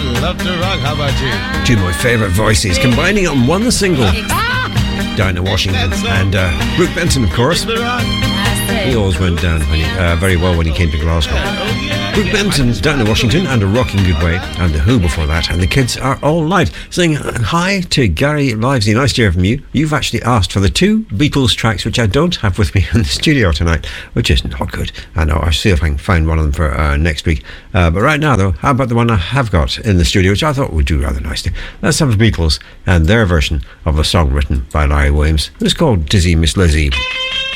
love to rock. How about you? Two of my favourite voices combining on one single. Dinah Washington and Brooke Benton, of course. He always went down very well when he came to Glasgow. Brooke Benton, Dinah Washington, and A Rocking Good Way, and The Who before that, and the Kids Are All Night. Saying hi to Gary Livesey. Nice to hear from you. You've actually asked for the two Beatles tracks, which I don't have with me in the studio tonight, which is not good. I know, I'll see if I can find one of them for next week. But right now, though, how about the one I have got in the studio, which I thought would do rather nicely. Let's have the Beatles and their version of a song written by Larry Williams. It's called Dizzy Miss Lizzie.